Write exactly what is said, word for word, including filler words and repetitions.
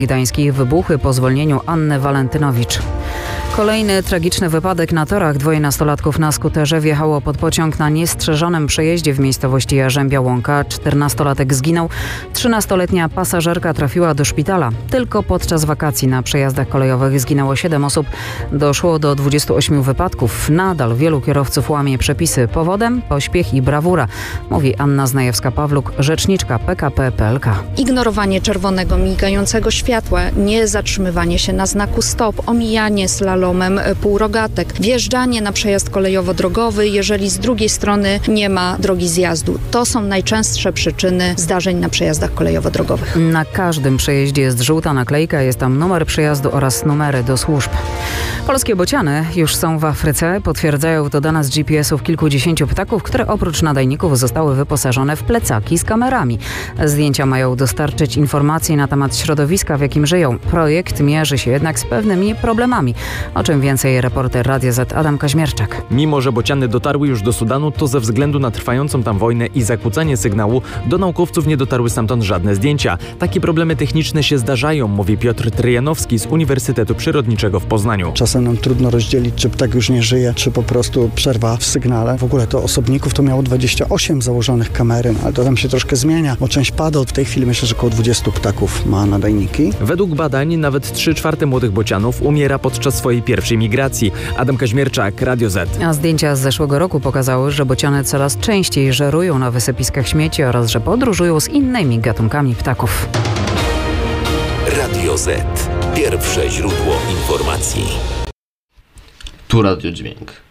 Gdańskich wybuchy po zwolnieniu Anny Walentynowicz. Kolejny tragiczny wypadek na torach. Dwoje nastolatków na skuterze wjechało pod pociąg na niestrzeżonym przejeździe w miejscowości Jarzębia Łąka. czternastolatek zginął, trzynastoletnia pasażerka trafiła do szpitala. Tylko podczas wakacji na przejazdach kolejowych zginęło siedem osób. Doszło do dwudziestu ośmiu wypadków. Nadal wielu kierowców łamie przepisy. Powodem pośpiech i brawura, mówi Anna Znajewska-Pawluk, rzeczniczka P K P P L K. Ignorowanie czerwonego migającego światła, nie zatrzymywanie się na znaku stop, omijanie slalomem półrogatek, wjeżdżanie na przejazd kolejowo-drogowy, jeżeli z drugiej strony nie ma drogi zjazdu. To są najczęstsze przyczyny zdarzeń na przejazdach kolejowo-drogowych. Na każdym przejeździe jest żółta naklejka, jest tam numer przejazdu oraz numery do służb. Polskie bociany już są w Afryce, potwierdzają to dane z G P S ów kilkudziesięciu ptaków, które oprócz nadajników zostały wyposażone w plecaki z kamerami. Zdjęcia mają dostarczyć informacji na temat środowiska, w jakim żyją. Projekt mierzy się jednak z pewnymi problemami. O czym więcej reporter Radia Z Adam Kaźmierczak. Mimo że bociany dotarły już do Sudanu, to ze względu na trwającą tam wojnę i zakłócanie sygnału do naukowców nie dotarły stamtąd żadne zdjęcia. Takie problemy techniczne się zdarzają, mówi Piotr Tryjanowski z Uniwersytetu Przyrodniczego w Poznaniu. Czasem nam trudno rozdzielić, czy ptak już nie żyje, czy po prostu przerwa w sygnale. W ogóle to osobników to miało dwadzieścia osiem założonych kamery, ale to tam się troszkę zmienia, bo część pada. W tej chwili myślę, że około dwudziestu ptaków ma nadajniki. Według badań nawet trzy czwarte młodych bocianów umiera podczas swojej pierwszej migracji. Adam Kaźmierczak, Radio Z. A zdjęcia z zeszłego roku pokazały, że bociany coraz częściej żerują na wysypiskach śmieci oraz że podróżują z innymi gatunkami ptaków. Radio Z. Pierwsze źródło informacji. Tu Radio Dźwięk.